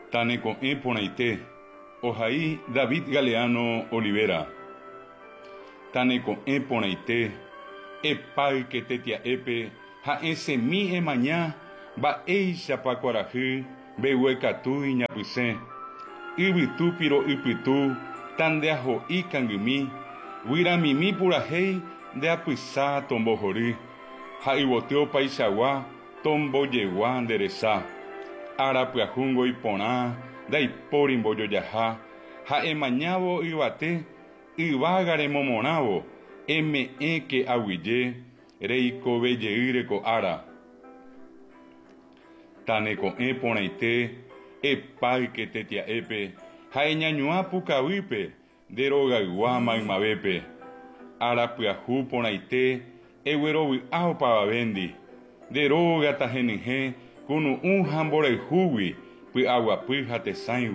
Taneko'ẽ porãite. Ohai David Galeano Olivera. Taneko'ẽ porãite. Epáyke tetia'épe ha'esẽmi emaña mba'éichapa kuarahy mbeguekatu iñapysẽ. Yvytúpiro ypytũ tandeaho'i kangymi. Vyramimi purahéi ndeapysa tombohory. Ha yvoty opaichagua tombojegua nderesa. Arapyahúngo iporã ndaipóri mbojojaha. Ha emañávo yvate yvágare momorãvo eme'ẽke aguyje reikovejeýreko ára. Taneko'ẽ porãite epáyke tetia'épe ha eñañuã pukavýpe nderogaygua maymavépe. Arapyahu porãite eguerovy'a opavavéndi. Nderóga tahenyhẽ kunu'ũ ha mborayhúgui py'aguapy ha tesãigui.